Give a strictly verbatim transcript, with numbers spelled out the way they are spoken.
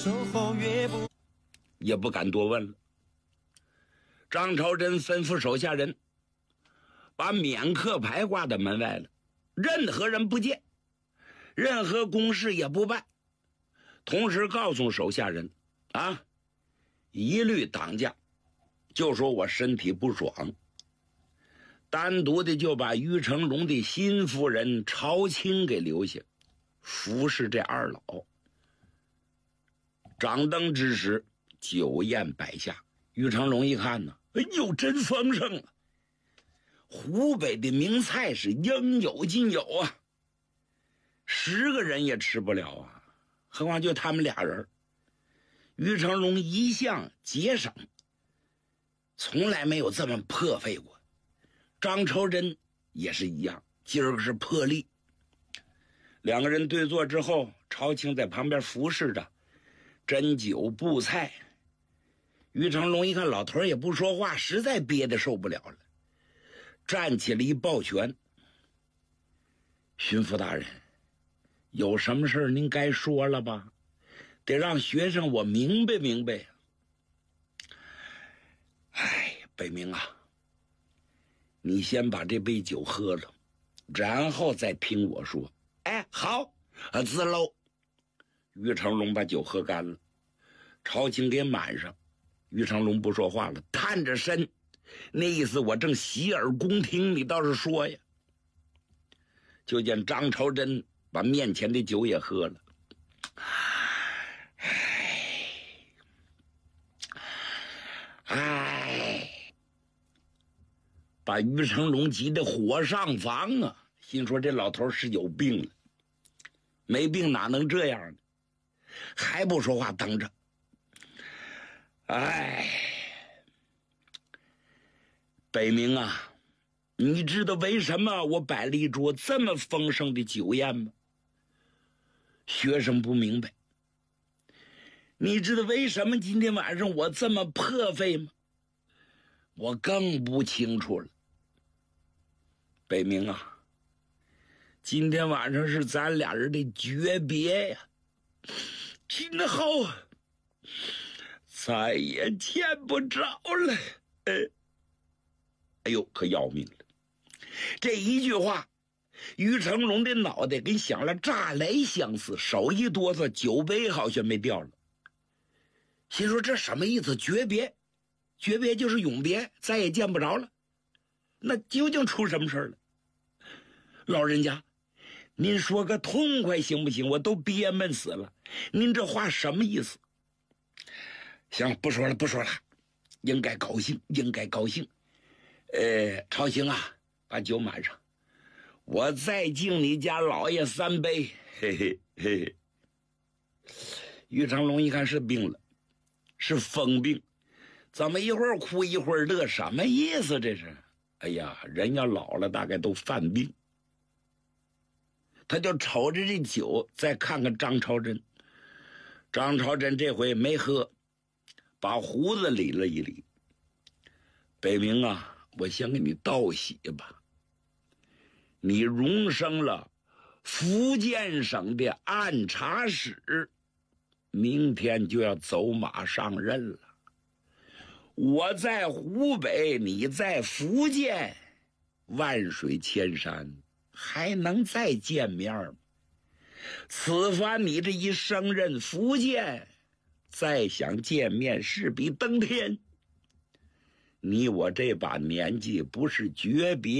守候越不也不敢多问了。张朝珍吩咐手下人把免客牌挂在门外了，任何人不见，任何公事也不办。同时告诉手下人啊，一律挡驾，就说我身体不爽。单独的就把于成龙的新夫人朝清给留下，服侍这二老。掌灯之时，酒宴摆下，于成龙一看呢，哎呦，真丰盛啊！湖北的名菜是应有尽有啊，十个人也吃不了啊，何况就他们俩人。于成龙一向节省，从来没有这么破费过。张朝珍也是一样，今儿个是破例。两个人对坐之后，朝清在旁边服侍着，斟酒布菜。于成龙一看老头也不说话，实在憋得受不了了，站起来一抱拳：“巡抚大人，有什么事您该说了吧？得让学生我明白明白。”哎，北明啊，你先把这杯酒喝了，然后再听我说。哎，好，啊，自喽。于成龙把酒喝干了，朝清给满上。于成龙不说话了，探着身，那意思我正洗耳恭听，你倒是说呀。就见张朝珍把面前的酒也喝了，哎，把于成龙急得火上房啊！心说这老头是有病了，没病哪能这样呢？还不说话，等着。哎，北明啊，你知道为什么我摆了一桌这么丰盛的酒宴吗？学生不明白。你知道为什么今天晚上我这么破费吗？我更不清楚了。北明啊，今天晚上是咱俩人的诀别呀，今后再也见不着了。呃，哎呦，可要命了！这一句话，于成龙的脑袋跟响了炸雷相似，手一哆嗦，酒杯好像没掉了。心说这什么意思？诀别，诀别就是永别，再也见不着了。那究竟出什么事了？老人家，您说个痛快行不行？我都憋闷死了。您这话什么意思？行，不说了，不说了。应该高兴，应该高兴。呃，朝清啊，把酒满上，我再敬你家老爷三杯。嘿嘿嘿嘿。于成龙一看是病了，是疯病，怎么一会儿哭一会儿乐，什么意思这是？哎呀，人要老了大概都犯病。他就瞅着这酒，再看看张朝珍。张朝珍这回没喝，把胡子理了一理。北明啊，我先给你道喜吧，你荣升了福建省的按察使，明天就要走马上任了。我在湖北，你在福建，万水千山，还能再见面吗？此番你这一升任福建，再想见面势比登天。你我这把年纪，不是诀别